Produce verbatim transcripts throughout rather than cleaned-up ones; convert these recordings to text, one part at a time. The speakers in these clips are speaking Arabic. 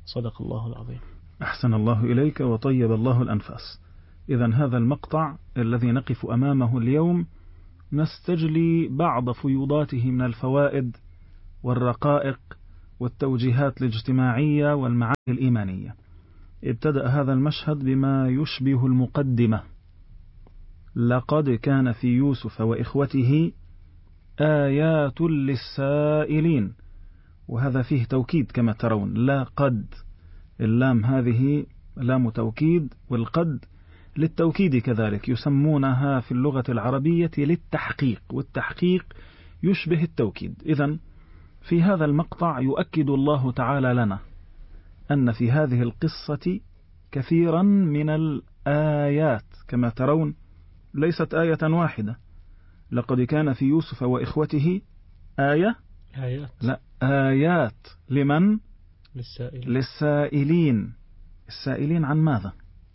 صدق الله العظيم. أحسن الله إليك وطيب الله الأنفاس. إذن هذا المقطع الذي نقف أمامه اليوم نستجلي بعض فيوضاته من الفوائد والرقائق والتوجيهات الاجتماعية والمعاني الإيمانية. ابتدأ هذا المشهد بما يشبه المقدمة: لقد كان في يوسف وإخوته آيات للسائلين، وهذا فيه توكيد كما ترون. لقد، اللام هذه لام توكيد، والقد للتوكيد كذلك، يسمونها في اللغة العربية للتحقيق، والتحقيق يشبه التوكيد. إذن في هذا المقطع يؤكد الله تعالى لنا أن في هذه القصة كثيرا من الآيات كما ترون، ليست آية واحدة. لقد كان في يوسف وإخوته آية آيات لا آيات لمن؟ للسائلين. للسائلين. السائلين عن ماذا؟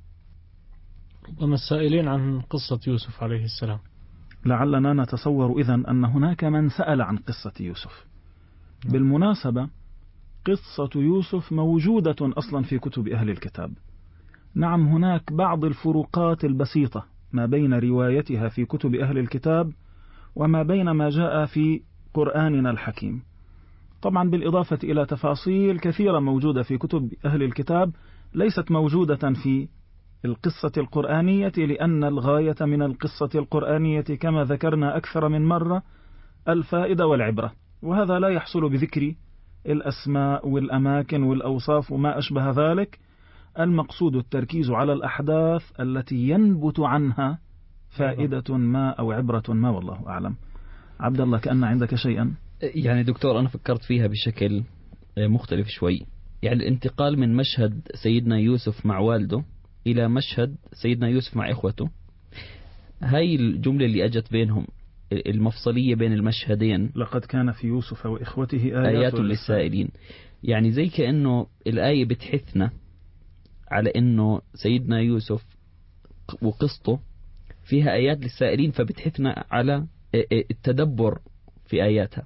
ربما السائلين عن قصة يوسف عليه السلام. لعلنا نتصور إذن أن هناك من سأل عن قصة يوسف. بالمناسبة قصة يوسف موجودة أصلا في كتب أهل الكتاب. نعم، هناك بعض الفروقات البسيطة ما بين روايتها في كتب أهل الكتاب وما بين ما جاء في قرآننا الحكيم، طبعا بالإضافة إلى تفاصيل كثيرة موجودة في كتب أهل الكتاب ليست موجودة في القصة القرآنية، لأن الغاية من القصة القرآنية كما ذكرنا أكثر من مرة الفائدة والعبرة، وهذا لا يحصل بذكر الأسماء والأماكن والأوصاف وما أشبه ذلك. المقصود التركيز على الأحداث التي ينبت عنها فائدة ما أو عبرة ما، والله أعلم. عبد الله كأن عندك شيئا. يعني دكتور أنا فكرت فيها بشكل مختلف شوي، يعني الانتقال من مشهد سيدنا يوسف مع والده إلى مشهد سيدنا يوسف مع إخوته، هاي الجملة اللي أجت بينهم، المفصلية بين المشهدين، لقد كان في يوسف وإخوته آيات, آيات للسائلين، يعني زي كأنه الآية بتحثنا على أنه سيدنا يوسف وقصته فيها آيات للسائلين، فبتحثنا على التدبر في آياتها.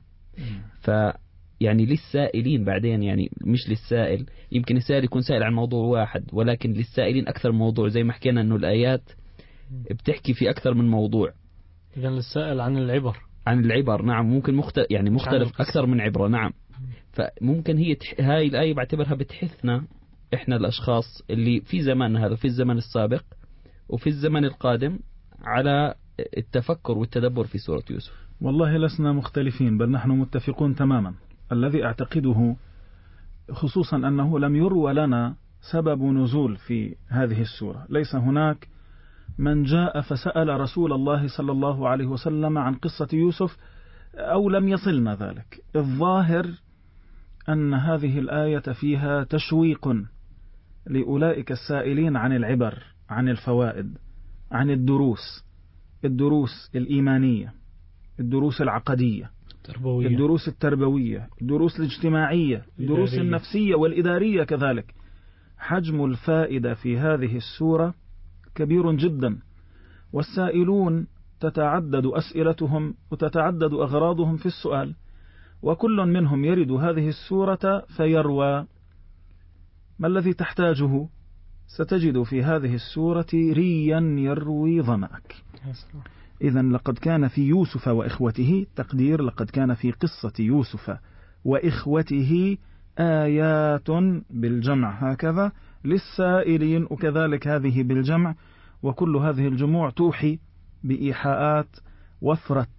فيعني للسائلين بعدين، يعني مش للسائل، يمكن السائل يكون سائل عن موضوع واحد، ولكن للسائلين أكثر موضوع، زي ما حكينا أنه الآيات بتحكي في أكثر من موضوع. إذن للسائل عن العبر، عن العبر، نعم، ممكن مختلف، يعني مختلف أكثر من عبرة، نعم. فممكن هي تح... هاي الآية بعتبرها بتحثنا إحنا الأشخاص اللي في زماننا هذا، في الزمن السابق وفي الزمن القادم، على التفكر والتدبر في سورة يوسف. والله لسنا مختلفين، بل نحن متفقون تماما. الذي أعتقده خصوصا أنه لم يروى لنا سبب نزول في هذه السورة. ليس هناك من جاء فسأل رسول الله صلى الله عليه وسلم عن قصة يوسف أو لم يصلنا ذلك. الظاهر أن هذه الآية فيها تشويق لأولئك السائلين عن العبر، عن الفوائد، عن الدروس، الدروس الإيمانية، الدروس العقدية، التربوية. الدروس التربوية، الدروس الاجتماعية، الدروس الإدارية. النفسية والإدارية كذلك. حجم الفائدة في هذه السورة كبير جدا، والسائلون تتعدد أسئلتهم وتتعدد أغراضهم في السؤال، وكل منهم يرد هذه السورة فيروى. ما الذي تحتاجه؟ ستجد في هذه السورة ريا يروي ظمأك. إذن لقد كان في يوسف وإخوته، تقدير لقد كان في قصة يوسف وإخوته آيات بالجمع هكذا للسائلين، وكذلك هذه بالجمع، وكل هذه الجموع توحي بإيحاءات وفرة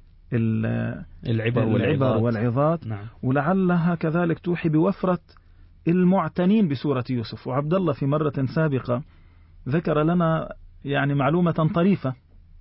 العبر, العبر والعظات، نعم. ولعلها كذلك توحي بوفرة المعتنين بسورة يوسف. وعبد الله في مرة سابقة ذكر لنا يعني معلومة طريفة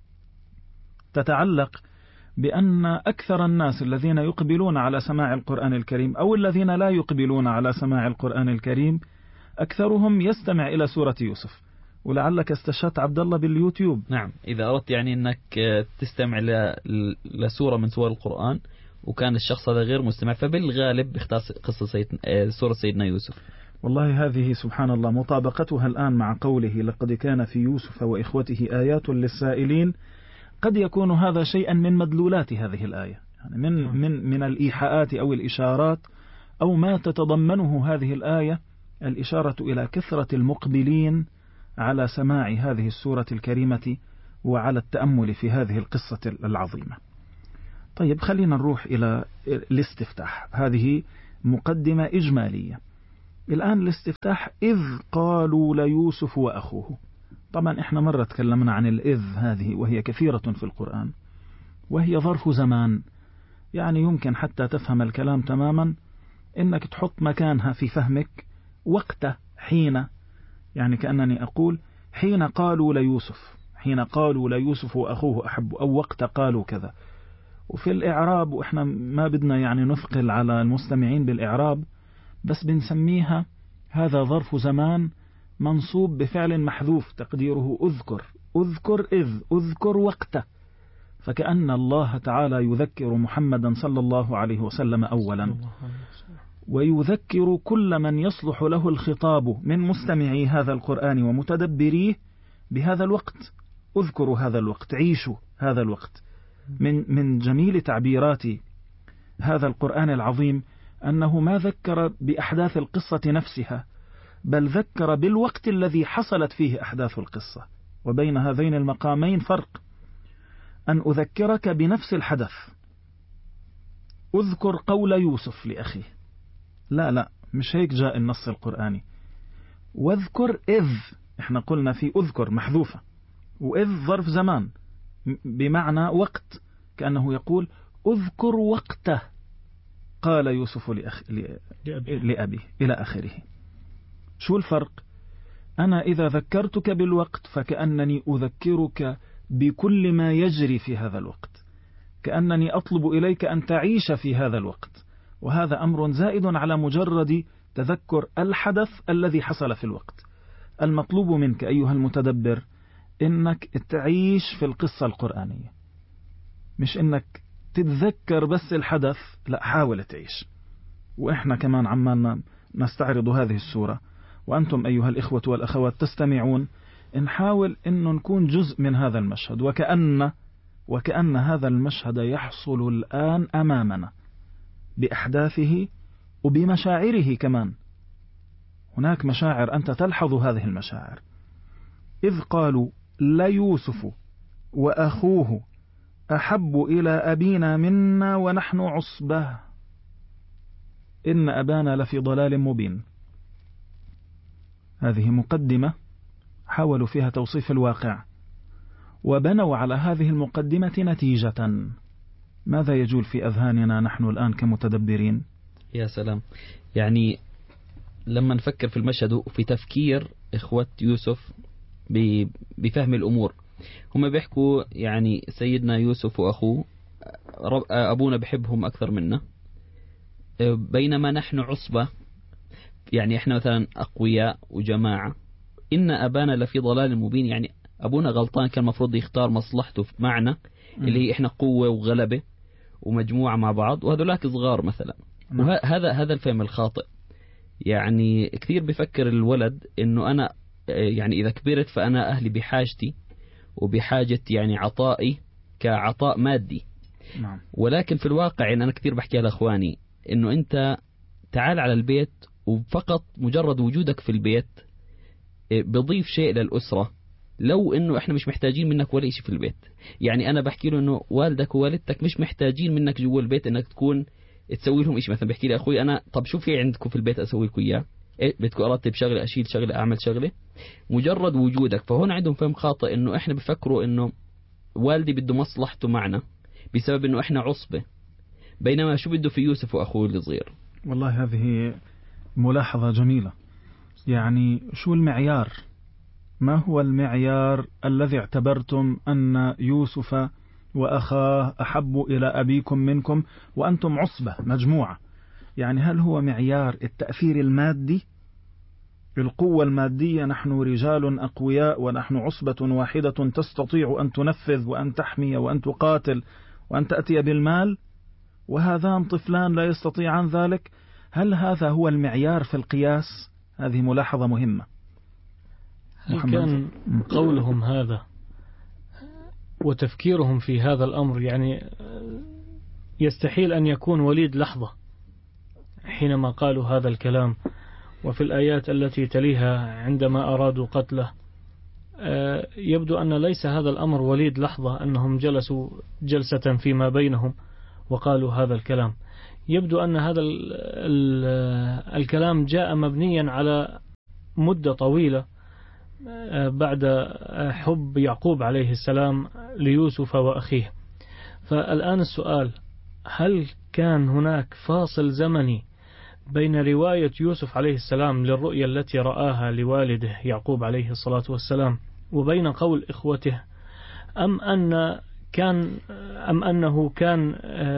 تتعلق بأن أكثر الناس الذين يقبلون على سماع القرآن الكريم أو الذين لا يقبلون على سماع القرآن الكريم أكثرهم يستمع إلى سورة يوسف. ولعلك استشهدت عبد الله باليوتيوب. نعم، إذا أردت يعني أنك تستمع لسورة من سور القرآن وكان الشخص هذا غير مستمع، فبالغالب بيختار قصة سيد... سورة سيدنا يوسف. والله هذه سبحان الله مطابقتها الآن مع قوله لقد كان في يوسف وإخوته آيات للسائلين. قد يكون هذا شيئا من مدلولات هذه الآية، يعني من من من الإيحاءات أو الإشارات أو ما تتضمنه هذه الآية الإشارة إلى كثرة المقبلين على سماع هذه السورة الكريمة وعلى التأمل في هذه القصة العظيمة. طيب خلينا نروح إلى الاستفتاح. هذه مقدمة إجمالية. الآن الاستفتاح: إذ قالوا ليوسف وأخوه. طبعا إحنا مرة تكلمنا عن الإذ هذه، وهي كثيرة في القرآن، وهي ظرف زمان، يعني يمكن حتى تفهم الكلام تماما إنك تحط مكانها في فهمك وقت، حين، يعني كأنني أقول حين قالوا ليوسف، حين قالوا ليوسف وأخوه أحب، أو وقت قالوا كذا. وفي الإعراب، وإحنا ما بدنا يعني نثقل على المستمعين بالإعراب، بس بنسميها هذا ظرف زمان منصوب بفعل محذوف تقديره أذكر، أذكر إذ، أذكر وقته. فكأن الله تعالى يذكر محمدا صلى الله عليه وسلم أولا، ويذكر كل من يصلح له الخطاب من مستمعي هذا القرآن ومتدبريه بهذا الوقت. اذكروا هذا الوقت، عيشوا هذا الوقت. من من جميل تعبيرات هذا القرآن العظيم أنه ما ذكر بأحداث القصة نفسها، بل ذكر بالوقت الذي حصلت فيه أحداث القصة. وبين هذين المقامين فرق. أن أذكرك بنفس الحدث، أذكر قول يوسف لأخيه، لا لا مش هيك جاء النص القرآني. واذكر إذ، احنا قلنا في أذكر محذوفة، وإذ ظرف زمان بمعنى وقت، كأنه يقول أذكر وقته قال يوسف لأخ... لأبيه إلى آخره. شو الفرق؟ أنا إذا ذكرتك بالوقت فكأنني أذكرك بكل ما يجري في هذا الوقت، كأنني أطلب إليك أن تعيش في هذا الوقت، وهذا أمر زائد على مجرد تذكر الحدث الذي حصل في الوقت. المطلوب منك أيها المتدبر إنك تعيش في القصة القرآنية، مش إنك تتذكر بس الحدث، لا، حاول تعيش. وإحنا كمان عمالنا نستعرض هذه السورة، وأنتم أيها الإخوة والأخوات تستمعون، نحاول إنه نكون جزء من هذا المشهد، وكأن وكأن هذا المشهد يحصل الآن أمامنا بأحداثه وبمشاعره كمان. هناك مشاعر أنت تلحظ هذه المشاعر. إذ قالوا ليوسف وأخوه أحب إلى أبينا منا ونحن عصبة إن أبانا لفي ضلال مبين. هذه مقدمة حاولوا فيها توصيف الواقع، وبنوا على هذه المقدمة نتيجة. ماذا يجول في أذهاننا نحن الآن كمتدبرين؟ يا سلام، يعني لما نفكر في المشهد وفي تفكير إخوة يوسف بفهم الأمور، هم بيحكوا يعني سيدنا يوسف وأخوه أبونا بحبهم أكثر منا، بينما نحن عصبة، يعني إحنا مثلا أقوياء وجماعة. إن أبانا لفي ضلال مبين، يعني أبونا غلطان، كان مفروض يختار مصلحته في معنا اللي هي إحنا قوة وغلبة ومجموعة مع بعض، وهذولاك صغار مثلا. وهذا هذا الفهم الخاطئ. يعني كثير بفكر الولد إنه أنا يعني إذا كبرت فأنا أهلي بحاجتي وبحاجة يعني عطائي كعطاء مادي. نعم. ولكن في الواقع إن أنا كثير بحكي لأخواني إنه أنت تعال على البيت، وفقط مجرد وجودك في البيت بضيف شيء للأسرة، لو إنه إحنا مش محتاجين منك ولا شيء في البيت. يعني أنا بحكي له إنه والدك ووالدتك مش محتاجين منك جوا البيت إنك تكون تسوي لهم إشي. مثلا بحكي لي أخوي أنا طب شو في عندكم في البيت أسوي لكم إياه؟ إيه بدكم أرتب شغلة، أشيل شغلة، أعمل شغلة، مجرد وجودك. فهون عندهم فهم خاطئ إنه إحنا بفكروا إنه والدي بده مصلحته معنا بسبب إنه إحنا عصبة، بينما شو بده في يوسف وأخوه الصغير. والله هذه ملاحظة جميلة. يعني شو المعيار؟ ما هو المعيار الذي اعتبرتم أن يوسف وأخاه أحب إلى أبيكم منكم وأنتم عصبة مجموعة؟ يعني هل هو معيار التأثير المادي، القوة المادية، نحن رجال أقوياء ونحن عصبة واحدة تستطيع أن تنفذ وأن تحمي وأن تقاتل وأن تأتي بالمال، وهذان طفلان لا يستطيعان ذلك؟ هل هذا هو المعيار في القياس؟ هذه ملاحظة مهمة. هل كان قولهم هذا وتفكيرهم في هذا الأمر يعني يستحيل أن يكون وليد لحظة حينما قالوا هذا الكلام وفي الآيات التي تليها عندما أرادوا قتله يبدو أن ليس هذا الأمر وليد لحظة أنهم جلسوا جلسة فيما بينهم وقالوا هذا الكلام. يبدو أن هذا ال ال الكلام جاء مبنيا على مدة طويلة بعد حب يعقوب عليه السلام ليوسف وأخيه. فالآن السؤال: هل كان هناك فاصل زمني بين رواية يوسف عليه السلام للرؤيا التي رآها لوالده يعقوب عليه الصلاة والسلام وبين قول إخوته، أم أن كان أم أنه كان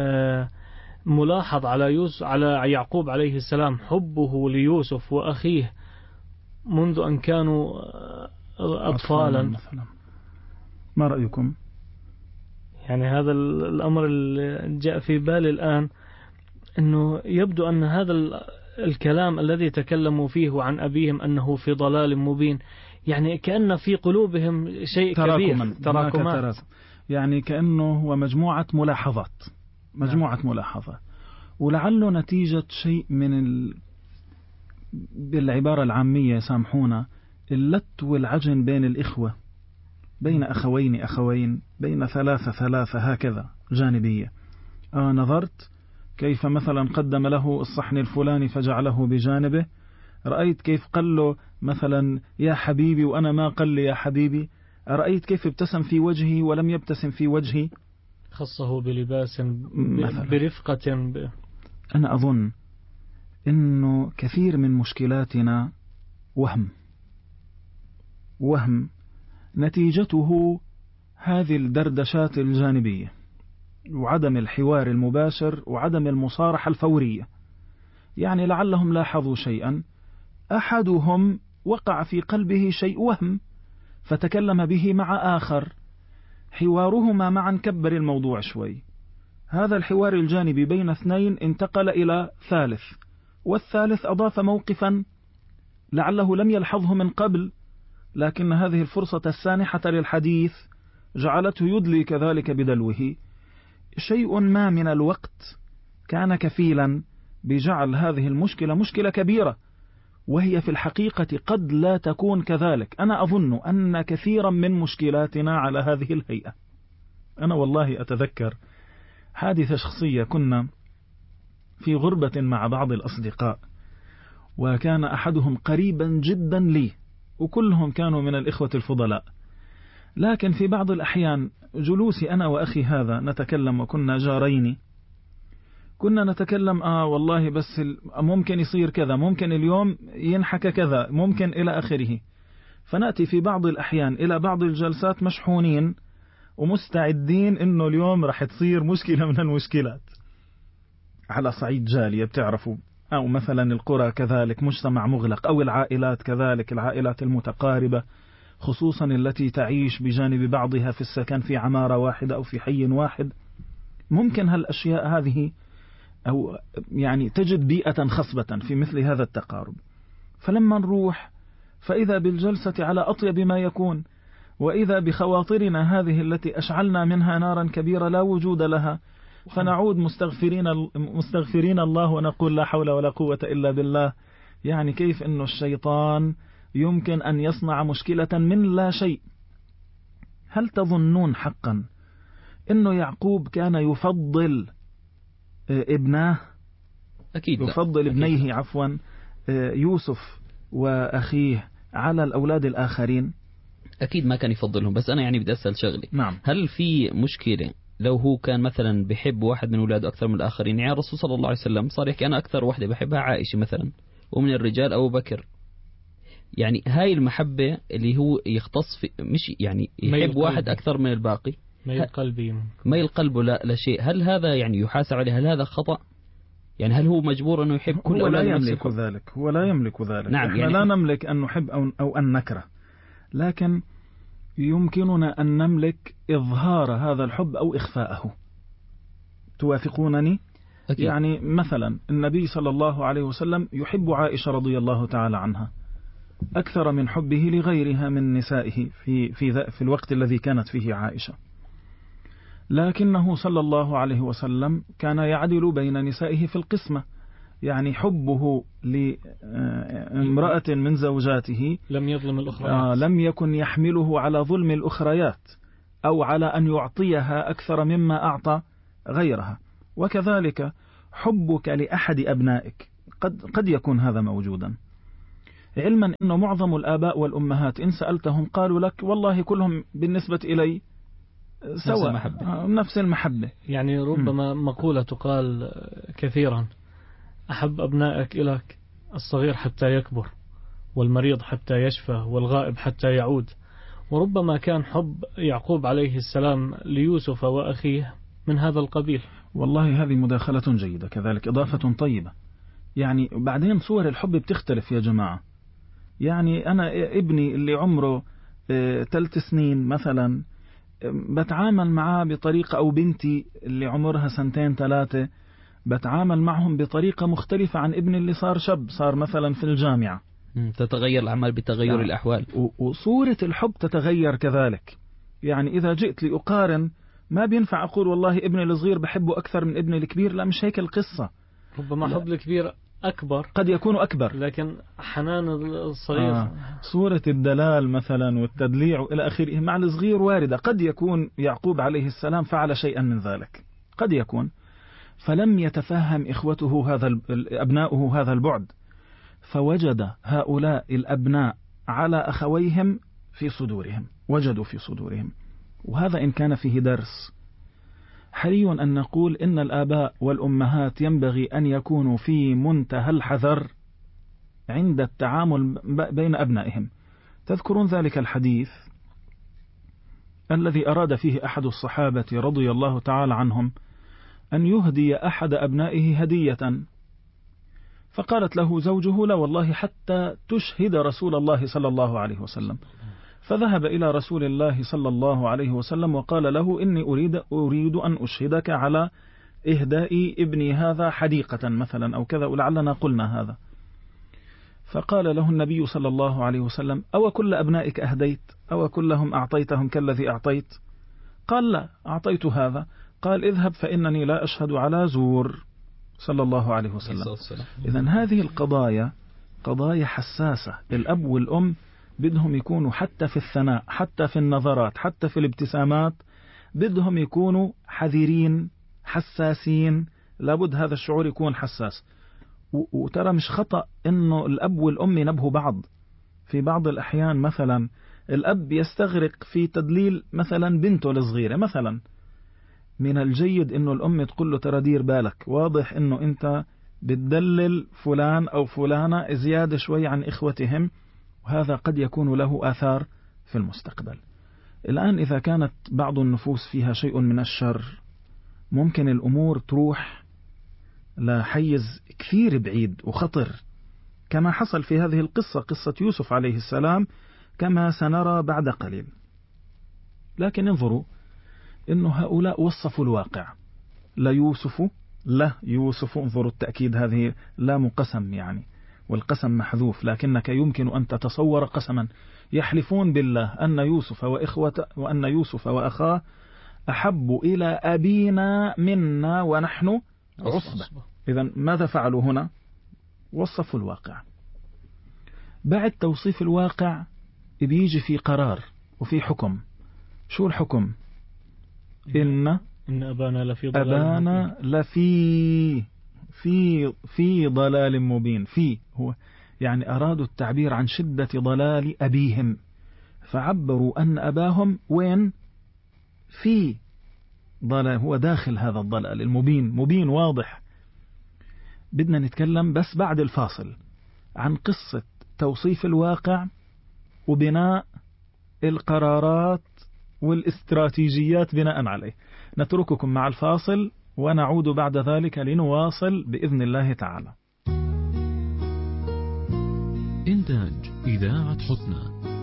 ملاحظ على يوسف على يعقوب عليه السلام حبه ليوسف وأخيه منذ أن كانوا أطفالا مثلا؟ ما رأيكم؟ يعني هذا الأمر اللي جاء في بالي الآن، أنه يبدو أن هذا الكلام الذي تكلموا فيه عن أبيهم أنه في ضلال مبين، يعني كأن في قلوبهم شيء كبير تراكمات، يعني كأنه هو مجموعة ملاحظات مجموعة نعم. ملاحظة، ولعله نتيجة شيء من ال... بالعبارة العامية سامحونا، اللت والعجن بين الإخوة، بين أخوين أخوين، بين ثلاثة ثلاثة هكذا جانبية. آه نظرت كيف مثلا قدم له الصحن الفلاني فجعله بجانبه، رأيت كيف قال له مثلا يا حبيبي وأنا ما قال لي يا حبيبي، رأيت كيف ابتسم في وجهي ولم يبتسم في وجهي، خصه بلباس برفقة ب... أنا أظن أنه كثير من مشكلاتنا وهم وهم نتيجته هذه الدردشات الجانبية وعدم الحوار المباشر وعدم المصارحة الفورية. يعني لعلهم لاحظوا شيئا، أحدهم وقع في قلبه شيء وهم فتكلم به مع آخر، حوارهما معا كبر الموضوع شوي، هذا الحوار الجانبي بين اثنين انتقل إلى ثالث، والثالث أضاف موقفا لعله لم يلحظه من قبل، لكن هذه الفرصة السانحة للحديث جعلته يدلي كذلك بدلوه. شيء ما من الوقت كان كفيلا بجعل هذه المشكلة مشكلة كبيرة، وهي في الحقيقة قد لا تكون كذلك. أنا أظن أن كثيرا من مشكلاتنا على هذه الهيئة. أنا والله أتذكر حادثة شخصية، كنا في غربة مع بعض الأصدقاء، وكان أحدهم قريبا جدا لي، وكلهم كانوا من الإخوة الفضلاء، لكن في بعض الأحيان جلوسي أنا وأخي هذا نتكلم، وكنا جارين، كنا نتكلم آه والله بس ممكن يصير كذا، ممكن اليوم ينحكى كذا، ممكن إلى آخره. فنأتي في بعض الأحيان إلى بعض الجلسات مشحونين ومستعدين إنه اليوم رح تصير مشكلة من المشكلات على صعيد جالية بتعرفوا، أو مثلا القرى كذلك مجتمع مغلق، أو العائلات كذلك، العائلات المتقاربة خصوصا التي تعيش بجانب بعضها في السكن في عمارة واحدة أو في حي واحد، ممكن هالأشياء هذه أو يعني تجد بيئة خصبة في مثل هذا التقارب. فلما نروح فإذا بالجلسة على أطيب ما يكون، وإذا بخواطرنا هذه التي أشعلنا منها نارا كبيرة لا وجود لها، فنعود مستغفرين مستغفرين الله ونقول لا حول ولا قوة إلا بالله. يعني كيف إنه الشيطان يمكن أن يصنع مشكلة من لا شيء. هل تظنون حقا إنه يعقوب كان يفضل ابناه؟ أكيد يفضل لا. ابنيه أكيد. عفوا يوسف وأخيه على الأولاد الآخرين؟ أكيد ما كان يفضلهم. بس أنا يعني بدي أسأل شغلي، نعم. هل في مشكلة لو هو كان مثلا بحب واحد من أولاده أكثر من الآخرين؟ يعني الرسول صلى الله عليه وسلم صار يحكي أنا أكثر واحدة بحبها عائشة مثلا، ومن الرجال أبو بكر. يعني هاي المحبة اللي هو يختص في، مش يعني يحب واحد أكثر من الباقي، ميل قلبي ميل قلبه لا, لا شيء. هل هذا يعني يحاسب عليه؟ هل هذا خطأ؟ يعني هل هو مجبور أنه يحب كل أولاده؟ هو لا يملك ذلك، هو لا يملك ذلك. نعم، إحنا يعني لا نملك أن نحب أو, أو أن نكره، لكن يمكننا أن نملك إظهار هذا الحب أو إخفاءه. توافقونني؟ أكيد. يعني مثلا النبي صلى الله عليه وسلم يحب عائشة رضي الله تعالى عنها أكثر من حبه لغيرها من نسائه في, في, في الوقت الذي كانت فيه عائشة، لكنه صلى الله عليه وسلم كان يعدل بين نسائه في القسمة. يعني حبه لامرأة من زوجاته لم يظلم الأخريات، آه لم يكن يحمله على ظلم الأخريات أو على أن يعطيها أكثر مما أعطى غيرها. وكذلك حبك لأحد أبنائك قد, قد يكون هذا موجودا، علما أنه معظم الآباء والأمهات إن سألتهم قالوا لك والله كلهم بالنسبة إلي سواء، نفس المحبة, نفس المحبة. يعني ربما م. مقولة تقال كثيرا: أحب أبنائك إليك الصغير حتى يكبر، والمريض حتى يشفى، والغائب حتى يعود. وربما كان حب يعقوب عليه السلام ليوسف وأخيه من هذا القبيل. والله هذه مداخلة جيدة، كذلك إضافة طيبة. يعني بعدين صور الحب بتختلف يا جماعة. يعني أنا ابني اللي عمره ثلاث سنين مثلا بتعامل معاه بطريقة، أو بنتي اللي عمرها سنتين ثلاثة بتعامل معهم بطريقة مختلفة عن ابني اللي صار شاب، صار مثلا في الجامعة. تتغير الأعمال بتغير يعني الأحوال، وصورة الحب تتغير كذلك. يعني إذا جئت لأقارن ما بينفع أقول والله ابني الصغير بحبه أكثر من ابني الكبير، لا، مش هيك القصة. ربما حب الكبير أكبر، قد يكون أكبر، لكن حنان الصغير آه. صورة الدلال مثلا والتدليع إلى آخره مع الصغير واردة. قد يكون يعقوب عليه السلام فعل شيئا من ذلك، قد يكون، فلم يتفهم إخوته هذا أبناؤه هذا البعد، فوجد هؤلاء الأبناء على أخويهم في صدورهم، وجدوا في صدورهم. وهذا إن كان فيه درس، حري أن نقول إن الآباء والأمهات ينبغي أن يكونوا في منتهى الحذر عند التعامل بين أبنائهم. تذكرون ذلك الحديث الذي أراد فيه أحد الصحابة رضي الله تعالى عنهم أن يهدي أحد أبنائه هدية، فقالت له زوجه: لا والله حتى تشهد رسول الله صلى الله عليه وسلم. فذهب إلى رسول الله صلى الله عليه وسلم وقال له: إني أريد, أريد أن أشهدك على إهداء ابني هذا حديقة مثلا أو كذا، ولعلنا قلنا هذا. فقال له النبي صلى الله عليه وسلم: أو كل أبنائك أهديت؟ أو كلهم أعطيتهم كالذي أعطيت؟ قال: لا، أعطيت هذا. قال: اذهب فإنني لا أشهد على زور، صلى الله عليه وسلم. إذن هذه القضايا قضايا حساسة. الأب والأم بدهم يكونوا حتى في الثناء، حتى في النظرات، حتى في الابتسامات، بدهم يكونوا حذرين حساسين. لابد هذا الشعور يكون حساس. وترى مش خطأ إنه الأب والأم ينبهوا بعض. في بعض الأحيان مثلا الأب يستغرق في تدليل مثلا بنته الصغيرة مثلا، من الجيد إنه الأم تقول له: ترى دير بالك، واضح إنه أنت بتدلل فلان أو فلانة زيادة شوي عن إخوتهم، وهذا قد يكون له آثار في المستقبل. الآن إذا كانت بعض النفوس فيها شيء من الشر، ممكن الأمور تروح لحيز كثير بعيد وخطر، كما حصل في هذه القصة، قصة يوسف عليه السلام، كما سنرى بعد قليل. لكن انظروا إنه هؤلاء وصفوا الواقع. لا يوسف لا يوسف انظروا التأكيد، هذه لام قسم يعني، والقسم محذوف، لكنك يمكن أن تتصور قسما. يحلفون بالله أن يوسف وإخوة وأن يوسف وأخاه أحب إلى أبينا منا ونحن عصبة. إذن ماذا فعلوا هنا؟ وصفوا الواقع. بعد توصيف الواقع بيجي في قرار وفي حكم. شو الحكم؟ إن إن أبانا لفي ضلال أبانا لفي في في ضلال مبين. في هو يعني أرادوا التعبير عن شدة ضلال أبيهم، فعبروا أن أباهم وين؟ في ضلال، هو داخل هذا الضلال المبين، مبين واضح. بدنا نتكلم بس بعد الفاصل عن قصة توصيف الواقع وبناء القرارات والاستراتيجيات بناء عليه. نترككم مع الفاصل ونعود بعد ذلك لنواصل بإذن الله تعالى. إنتاج إذاعة حسنى.